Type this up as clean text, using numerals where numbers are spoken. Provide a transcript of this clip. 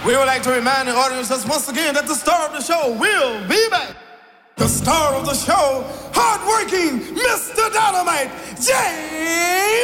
We would like to remind the audience once again that the star of the show will be back. The star of the show, hardworking Mr. Dynamite, James